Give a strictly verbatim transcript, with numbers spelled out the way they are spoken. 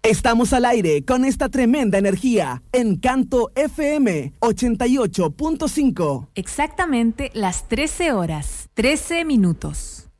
Estamos al aire con esta tremenda energía en Canto F M ochenta y ocho punto cinco. Exactamente las trece horas, trece minutos.